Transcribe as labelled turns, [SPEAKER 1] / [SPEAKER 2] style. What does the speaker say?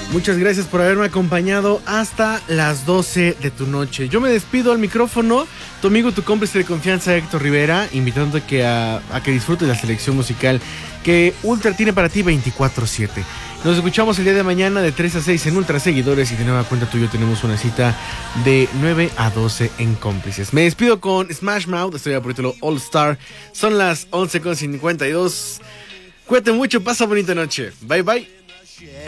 [SPEAKER 1] Muchas gracias por haberme acompañado hasta las 12 de tu noche. Yo me despido al micrófono, tu amigo, tu cómplice de confianza, Héctor Rivera, invitándote a que disfrutes la selección musical que Ultra tiene para ti 24/7. Nos escuchamos el día de mañana de 3 a 6 en Ultra Seguidores y de nueva cuenta tú y yo tenemos una cita de 9 a 12 en Cómplices. Me despido con Smash Mouth, estoy a por título All Star. Son las 11:52. Cuídate mucho, pasa bonita noche. Bye bye.